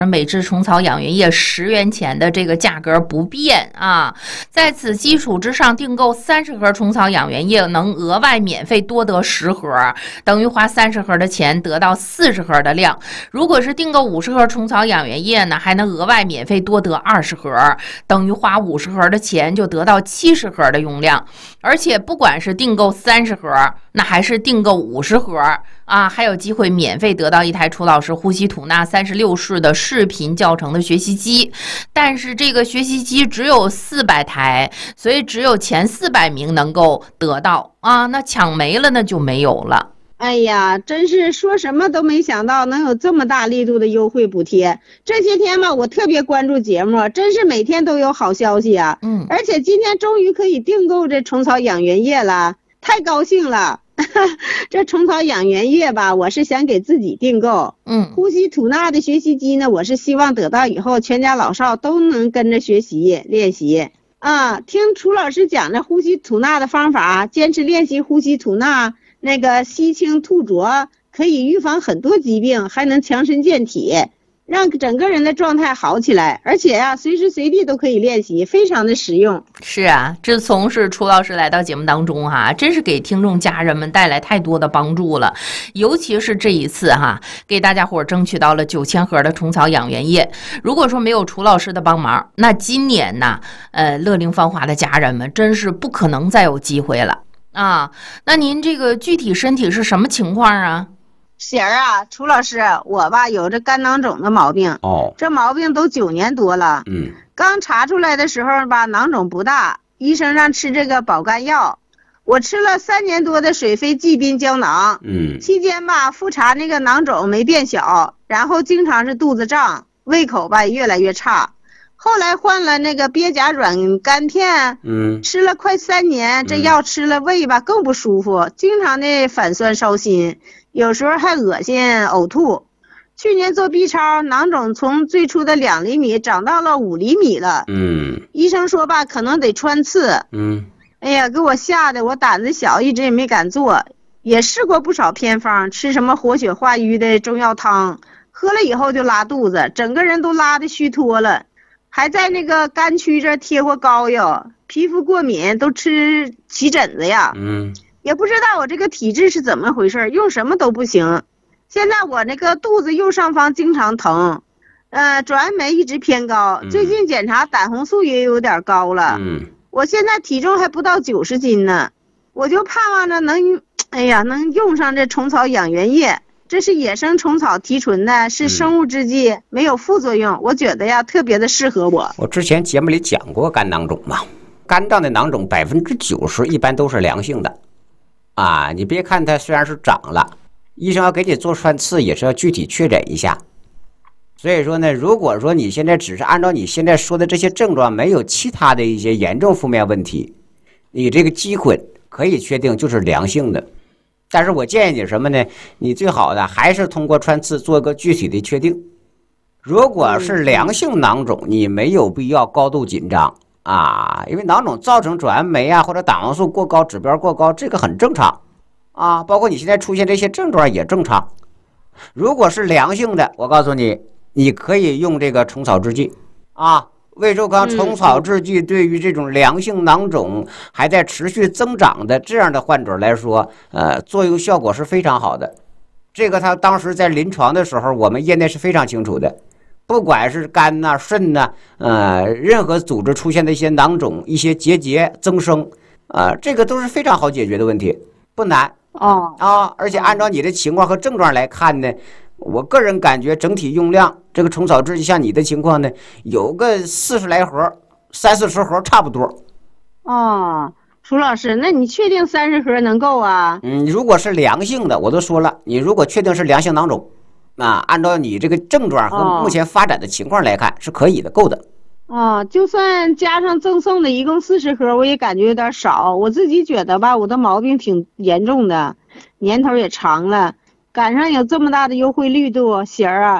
每支虫草养元液10元钱的这个价格不变啊，在此基础之上订购30盒虫草养元液，能额外免费多得10盒，等于花30盒的钱得到40盒的量。如果是订购50盒虫草养元液呢，还能额外免费多得20盒，等于花50盒的钱就得到70盒的用量。而且不管是订购30盒，那还是订购50盒啊，还有机会免费得到一台楚老师呼吸吐纳36式的视频教程的学习机。但是这个学习机只有400台，所以只有前400名能够得到啊，那抢没了那就没有了。 哎呀，真是说什么都没想到能有这么大力度的优惠补贴。这些天吧，我特别关注节目，真是每天都有好消息啊。而且今天终于可以订购这虫草养元液了，太高兴了。这虫草养元液吧，我是想给自己订购。呼吸吐纳的学习机呢，我是希望得到以后全家老少都能跟着学习练习啊。听楚老师讲这呼吸吐纳的方法，坚持练习呼吸吐纳，那个吸清吐浊，可以预防很多疾病，还能强身健体，让整个人的状态好起来。而且啊，随时随地都可以练习，非常的实用。 是啊，自从是楚老师来到节目当中哈，真是给听众家人们带来太多的帮助了。尤其是这一次哈，给大家伙争取到了9000盒的虫草养元液。如果说没有楚老师的帮忙，那今年呢，乐龄芳华的家人们真是不可能再有机会了啊。那您这个具体身体是什么情况啊？ 喜儿啊，楚老师，我吧有这肝囊肿的毛病，这毛病都9年多了。刚查出来的时候吧，囊肿不大，医生让吃这个保肝药，我吃了3年多的水飞济宾胶囊。期间吧，复查那个囊肿没变小，然后经常是肚子胀，胃口吧越来越差。后来换了那个鳖甲软肝片，吃了快3年，这药吃了胃吧更不舒服，经常的反酸烧心，有时候还恶心呕吐。去年做 B 超，囊肿从最初的2厘米长到了5厘米了。医生说吧，可能得穿刺。哎呀，给我吓得我胆子小，一直也没敢做，也试过不少偏方，吃什么活血化瘀的中药汤，喝了以后就拉肚子，整个人都拉得虚脱了，还在那个肝区这贴过膏药，皮肤过敏都吃起疹子呀。也不知道我这个体质是怎么回事，用什么都不行。现在我那个肚子右上方经常疼，转氨酶一直偏高，最近检查胆红素也有点高了。我现在体重还不到90斤呢，我就盼望着能用上这虫草养元液。这是野生虫草提纯的，是生物制剂，没有副作用，我觉得呀特别的适合我。 我之前节目里讲过肝囊肿嘛，肝脏的囊肿90%一般都是良性的啊，你别看它虽然是长了，医生要给你做穿刺也是要具体确诊一下。所以说呢，如果说你现在只是按照你现在说的这些症状，没有其他的一些严重负面问题，你这个肌混可以确定就是良性的。但是我建议你什么呢？你最好的还是通过穿刺做个具体的确定。如果是良性囊肿，你没有必要高度紧张啊，因为囊肿造成转氨酶啊或者胆黄素过高，指标过高，这个很正常啊，包括你现在出现这些症状也正常。如果是良性的，我告诉你，你可以用这个虫草制剂啊。胃周康虫草制剂对于这种良性囊肿还在持续增长的这样的患者来说，作用效果是非常好的。这个他当时在临床的时候，我们业内是非常清楚的。不管是肝呐、肾呐，任何组织出现的一些囊肿、一些结节增生，这个都是非常好解决的问题，不难而且按照你的情况和症状来看呢，我个人感觉整体用量，这个虫草制剂像你的情况呢，有个40来盒，30-40盒差不多。 楚老师，那你确定30盒能够啊？ 如果是良性的，我都说了，你如果确定是良性囊肿，按照你这个症状和目前发展的情况来看，是可以的，够的。 就算加上赠送的一共40盒，我也感觉有点少。我自己觉得吧，我的毛病挺严重的，年头也长了，赶上有这么大的优惠力度，喜儿啊，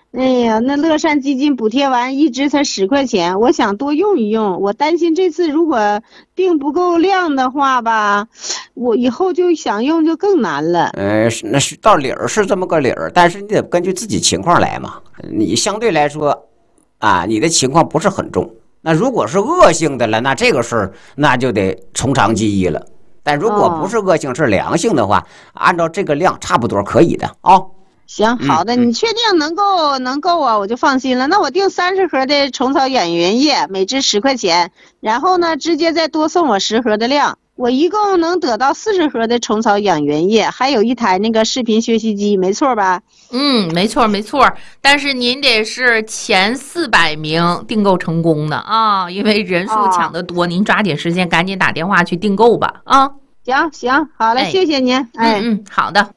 哎呀，那乐善基金补贴完一支才10块钱，我想多用一用。我担心这次如果订不够量的话吧，我以后就想用就更难了。 那是到理儿是这么个理儿，但是你得根据自己情况来嘛。你相对来说，你的情况不是很重。那如果是恶性的了，那这个事儿那就得从长计议了。但如果不是恶性，是良性的话，按照这个量差不多可以的啊。 行，好的，你确定能够啊，我就放心了。那我订30盒的虫草养元液，每支10块钱，然后呢，直接再多送我10盒的量，我一共能得到40盒的虫草养元液，还有一台那个视频学习机，没错吧？ 没错没错，但是您得是前400名订购成功的啊，因为人数抢得多，您抓紧时间赶紧打电话去订购吧啊。 行，好嘞，谢谢您。 好的。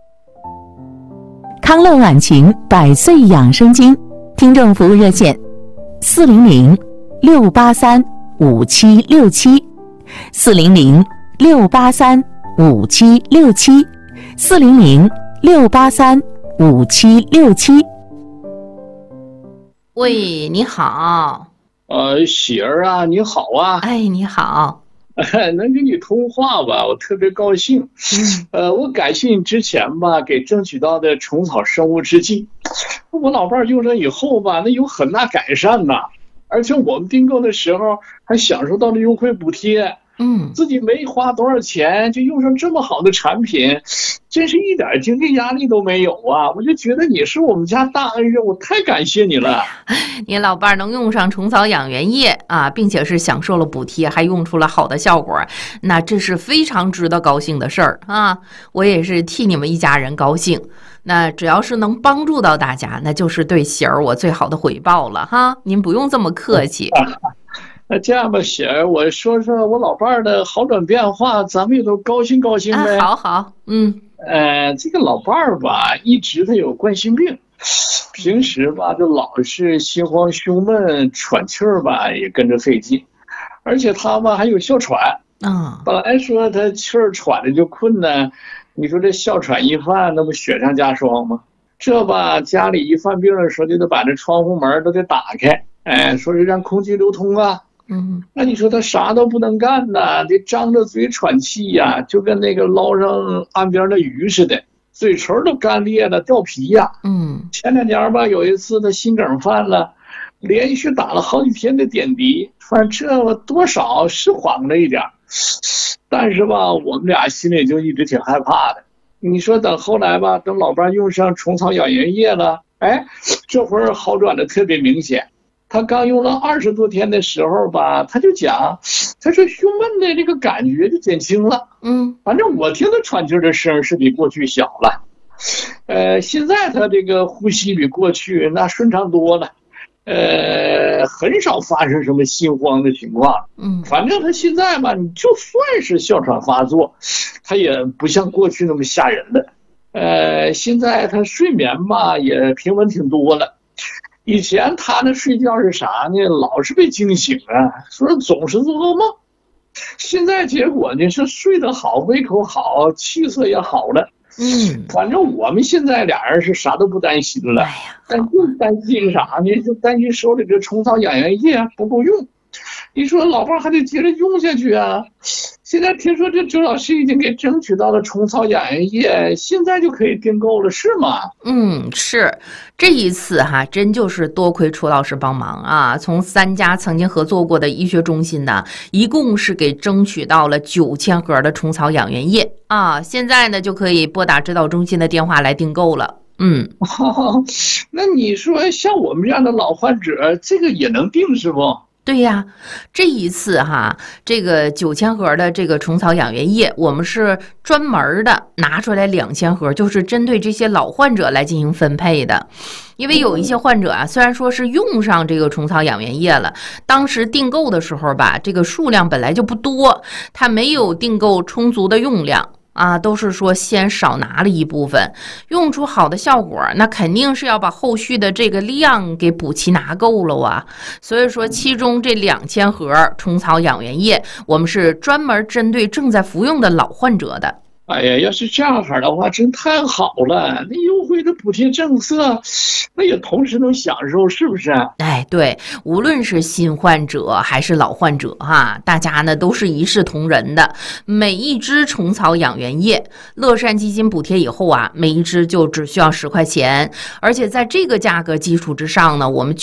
康乐晚晴100岁养生经听众服务热线400-683-5767，400-683-5767。 喂，你好。 喜儿啊，你好啊。 哎，你好。 能跟你通话吧，我特别高兴。我感谢你之前吧给争取到的虫草生物制剂，我老伴用上以后吧，那有很大改善呐，而且我们订购的时候还享受到了优惠补贴。自己没花多少钱就用上这么好的产品，真是一点经济压力都没有啊！我就觉得你是我们家大恩人，我太感谢你了。 你老伴能用上虫草养元液啊，并且是享受了补贴，还用出了好的效果，那这是非常值得高兴的事儿啊！我也是替你们一家人高兴。那只要是能帮助到大家，那就是对喜儿我最好的回报了哈！您不用这么客气。 那这样吧，喜儿，我说说我老伴儿的好转变化，咱们也都高兴高兴呗。 好， 这个老伴儿吧，一直他有冠心病，平时吧就老是心慌胸闷，喘气儿吧也跟着费劲，而且他吧还有哮喘。本来说他气儿喘的就困难，你说这哮喘一犯，那不雪上加霜吗？这吧家里一犯病的时候，就得把这窗户门都得打开，说是让空气流通啊。那你说他啥都不能干呐，得张着嘴喘气呀，就跟那个捞上岸边的鱼似的，嘴唇都干裂了，掉皮呀。前2年吧，有一次他心梗犯了，连续打了好几天的点滴，反正这多少是缓了一点，但是吧，我们俩心里就一直挺害怕的。你说等后来吧，等老伴用上虫草养元液了，这会儿好转的特别明显。他刚用了20多天的时候吧，他就讲，他说胸闷的这个感觉就减轻了。反正我听他喘气的声是比过去小了。现在他这个呼吸比过去那顺畅多了。很少发生什么心慌的情况。反正他现在吧，你就算是哮喘发作，他也不像过去那么吓人了。现在他睡眠吧也平稳挺多了。以前他那睡觉是啥呢？老是被惊醒啊，说总是做噩梦。现在结果呢是睡得好，胃口好，气色也好了。反正我们现在俩人是啥都不担心了。但就担心啥呢？就担心手里这虫草养元液不够用。你说老伴还得接着用下去啊。现在听说这周老师已经给争取到了虫草养元液，现在就可以订购了，是吗？ 是。这一次哈，真就是多亏楚老师帮忙啊！从3家曾经合作过的医学中心呢，一共是给争取到了9000盒的虫草养元液啊！现在呢，就可以拨打指导中心的电话来订购了。 那你说像我们这样的老患者，这个也能订是不？ 对呀，这一次哈，这个9000盒的这个虫草养元液，我们是专门的拿出来2000盒，就是针对这些老患者来进行分配的。因为有一些患者啊，虽然说是用上这个虫草养元液了，当时订购的时候吧，这个数量本来就不多，他没有订购充足的用量。都是说先少拿了一部分，用出好的效果，那肯定是要把后续的这个量给补齐拿够了啊。所以说，其中这2000盒虫草养元液，我们是专门针对正在服用的老患者的。 哎呀，要是这样式的话，真太好了！那优惠的补贴政策，那也同时能享受，是不是？ 哎，对，无论是新患者还是老患者哈，大家呢都是一视同仁的。每一支虫草养源液，乐善基金补贴以后啊，每一支就只需要10块钱，而且在这个价格基础之上呢，我们